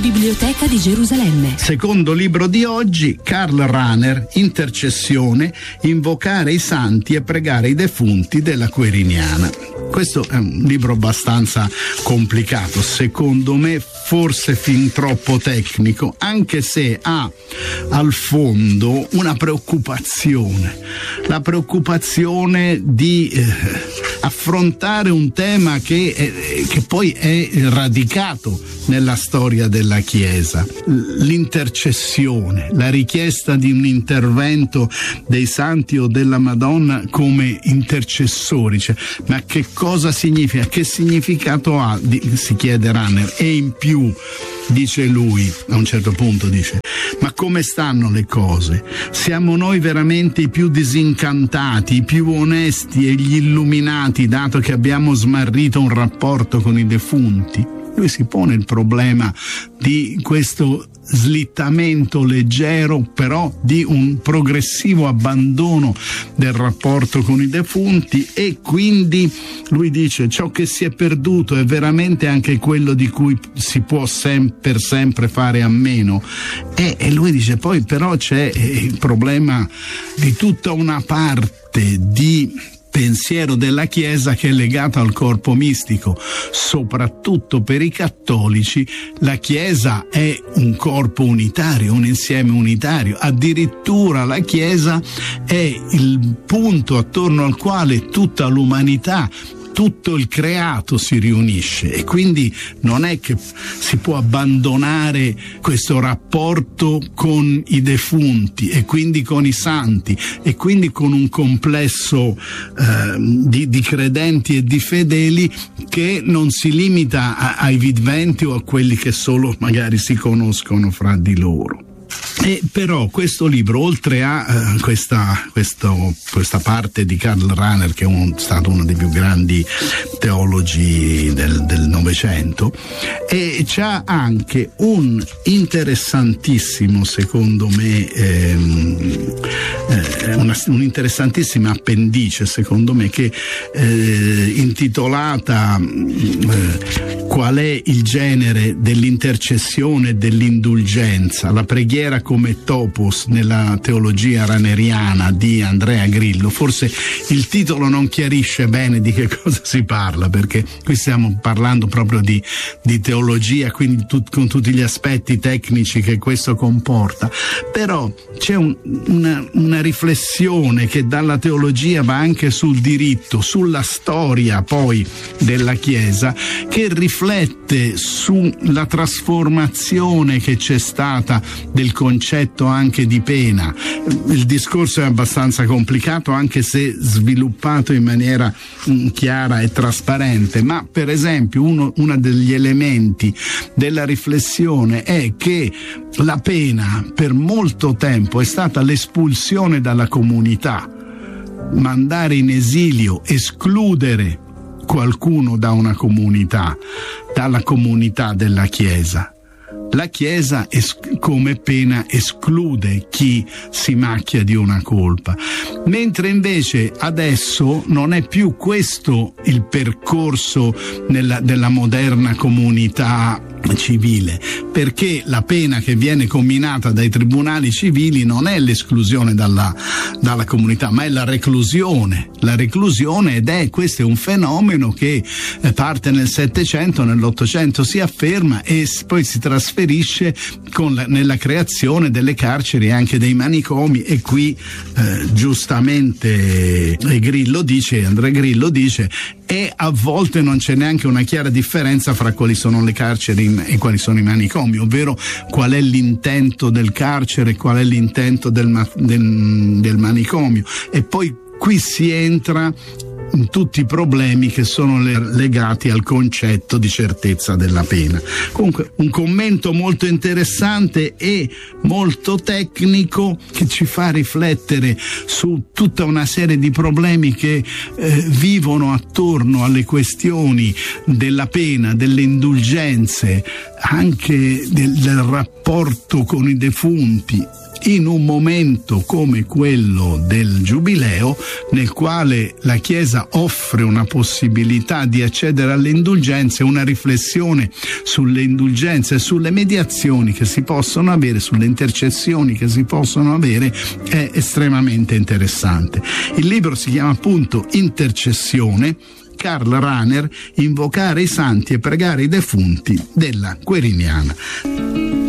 Biblioteca di Gerusalemme. Secondo libro di oggi, Karl Rahner, Intercessione, invocare i santi e pregare i defunti della Quiriniana. Questo è un libro abbastanza complicato, secondo me forse fin troppo tecnico, anche se ha al fondo una preoccupazione, la preoccupazione di affrontare un tema che poi è radicato nella storia della Chiesa, l'intercessione, la richiesta di un intervento dei santi o della Madonna come intercessori. Cioè, ma che cosa significa? Che significato ha? Si chiede Rahner. E in più, dice lui, a un certo punto dice: ma come stanno le cose? Siamo noi veramente i più disincantati, i più onesti e gli illuminati, dato che abbiamo smarrito un rapporto con i defunti? Lui si pone il problema di questo slittamento leggero, però di un progressivo abbandono del rapporto con i defunti, e quindi lui dice: ciò che si è perduto è veramente anche quello di cui si può per sempre fare a meno. E lui dice poi però c'è il problema di tutta una parte di pensiero della Chiesa che è legato al corpo mistico. Soprattutto per i cattolici la Chiesa è un corpo unitario, un insieme unitario. Addirittura la Chiesa è il punto attorno al quale tutta l'umanità, tutto il creato si riunisce, e quindi non è che si può abbandonare questo rapporto con i defunti e quindi con i santi e quindi con un complesso di credenti e di fedeli che non si limita ai viventi o a quelli che solo magari si conoscono fra di loro. E però questo libro, oltre a questa parte di Karl Rahner, che è stato uno dei più grandi teologi del Novecento, e c'ha anche un interessantissimo, secondo me, un'interessantissima appendice, secondo me, che intitolata Qual è il genere dell'intercessione e dell'indulgenza? La preghiera come topos nella teologia rahneriana di Andrea Grillo. Forse il titolo non chiarisce bene di che cosa si parla, perché qui stiamo parlando proprio di teologia, quindi con tutti gli aspetti tecnici che questo comporta. Però c'è una riflessione che dalla teologia va anche sul diritto, sulla storia poi della Chiesa, che riflette sulla trasformazione che c'è stata del concetto anche di pena. Il discorso è abbastanza complicato, anche se sviluppato in maniera chiara e trasparente, ma per esempio uno degli elementi della riflessione è che la pena per molto tempo è stata l'espulsione dalla comunità, mandare in esilio, escludere qualcuno da una comunità, dalla comunità della Chiesa. La Chiesa come pena esclude chi si macchia di una colpa, mentre invece adesso non è più questo il percorso della moderna comunità civile, perché la pena che viene comminata dai tribunali civili non è l'esclusione dalla comunità, ma è la reclusione, ed questo è un fenomeno che parte nel Settecento, nell'Ottocento si afferma e poi si trasferisce nella creazione delle carceri e anche dei manicomi, e qui giustamente Andrea Grillo dice e a volte non c'è neanche una chiara differenza fra quali sono le carceri e quali sono i manicomi, ovvero qual è l'intento del carcere e qual è l'intento del manicomio, e poi qui si entra in tutti i problemi che sono legati al concetto di certezza della pena. Comunque un commento molto interessante e molto tecnico che ci fa riflettere su tutta una serie di problemi che vivono attorno alle questioni della pena, delle indulgenze, anche del rapporto con i defunti in un momento come quello del Giubileo, nel quale la Chiesa offre una possibilità di accedere alle indulgenze, una riflessione sulle indulgenze e sulle mediazioni che si possono avere, sulle intercessioni che si possono avere, è estremamente interessante. Il libro si chiama appunto Intercessione, Karl Rahner, invocare i santi e pregare i defunti della Queriniana.